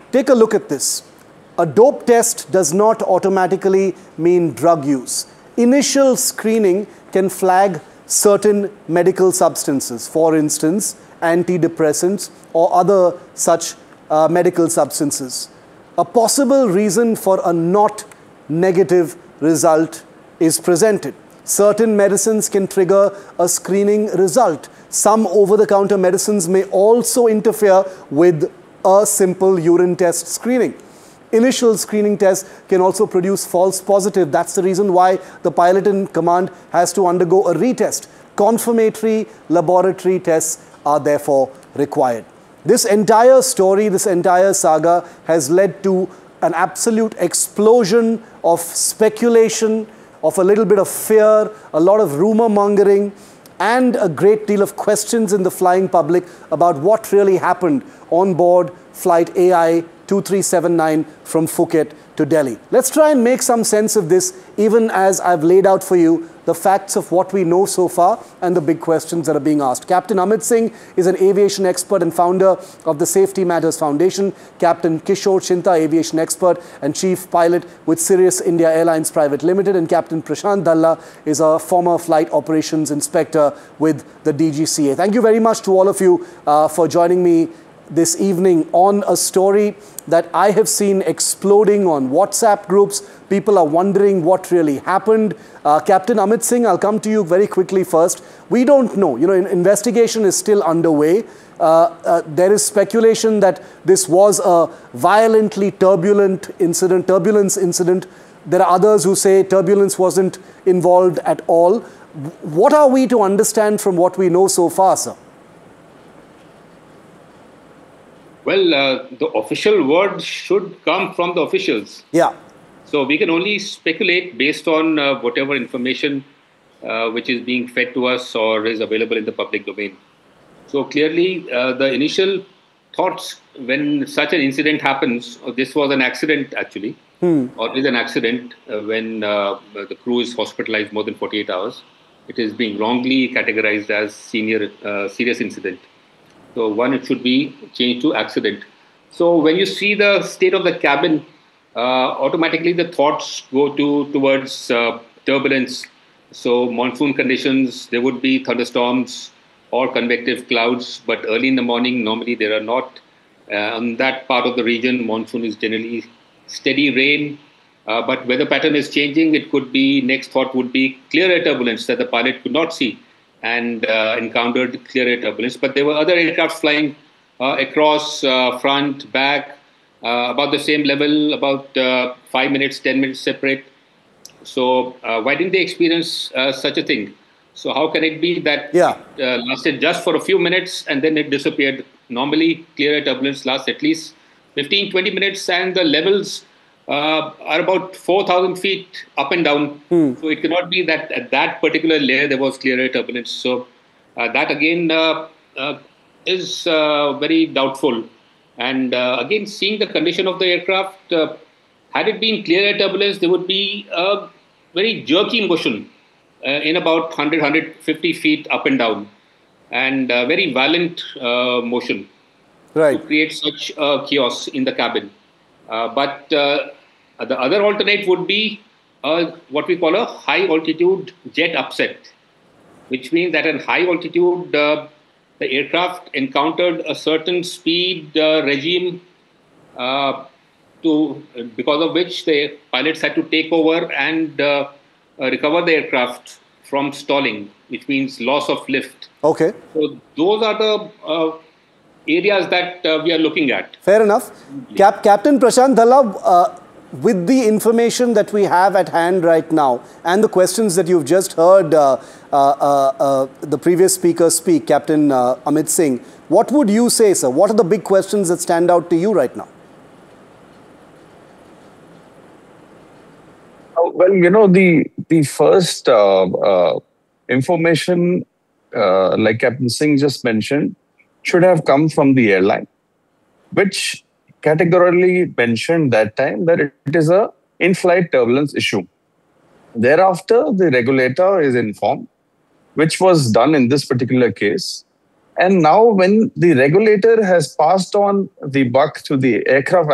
Take a look at this. A dope test does not automatically mean drug use. Initial screening can flag certain medical substances, for instance, antidepressants or other such medical substances. A possible reason for a not negative result is presented. Certain medicines can trigger a screening result. Some over-the-counter medicines may also interfere with a simple urine test screening. Initial screening tests can also produce false positive. That's the reason why the pilot in command has to undergo a retest. Confirmatory laboratory tests are therefore required. This entire story, this entire saga has led to an absolute explosion of speculation, of a little bit of fear, a lot of rumor mongering, and a great deal of questions in the flying public about what really happened on board flight AI 2379 from Phuket to Delhi. Let's try and make some sense of this, even as I've laid out for you the facts of what we know so far and the big questions that are being asked. Captain Amit Singh is an aviation expert and founder of the Safety Matters Foundation. Captain Kishore Chinta, aviation expert and chief pilot with Sirius India Airlines Private Limited. And Captain Prashant Dhalla is a former flight operations inspector with the DGCA. Thank you very much to all of you for joining me this evening on a story that I have seen exploding on WhatsApp groups. People are wondering what really happened. Captain Amit Singh, I'll come to you very quickly first. We don't know. Investigation is still underway. There is speculation that this was a violently turbulence incident. There are others who say turbulence wasn't involved at all. What are we to understand from what we know so far, sir? Well, the official word should come from the officials. Yeah. So we can only speculate based on whatever information which is being fed to us or is available in the public domain. So clearly, the initial thoughts when such an incident happens, this was an accident actually, or is an accident when the crew is hospitalized more than 48 hours. It is being wrongly categorized as serious incident. So one, it should be changed to accident. So when you see the state of the cabin, automatically the thoughts go towards turbulence. So monsoon conditions, there would be thunderstorms or convective clouds, but early in the morning, normally there are not. On that part of the region, monsoon is generally steady rain, but weather pattern is changing. It could be, next thought would be clear air turbulence that the pilot could not see and encountered clear air turbulence. But there were other aircraft flying across, front, back, about the same level, about 5 minutes, 10 minutes separate. So why didn't they experience such a thing? So how can it be that it lasted just for a few minutes and then it disappeared? Normally, clear air turbulence lasts at least 15, 20 minutes and the levels are about 4,000 feet up and down. So it cannot be that at that particular layer there was clear air turbulence. So that again is very doubtful. And again, seeing the condition of the aircraft, had it been clear air turbulence, there would be a very jerky motion in about 100, 150 feet up and down, and very violent motion to create such chaos in the cabin. But the other alternate would be what we call a high altitude jet upset, which means that at high altitude, the aircraft encountered a certain speed regime because of which the pilots had to take over and recover the aircraft from stalling, which means loss of lift. Okay. So those are the areas that we are looking at. Fair enough. Captain Prashant Dhalla, with the information that we have at hand right now and the questions that you've just heard the previous speaker speak, Captain Amit Singh, what would you say, sir? What are the big questions that stand out to you right now? Well, the first information, like Captain Singh just mentioned, should have come from the airline, which categorically mentioned that time that it is a in-flight turbulence issue. Thereafter, the regulator is informed, which was done in this particular case. And now when the regulator has passed on the buck to the aircraft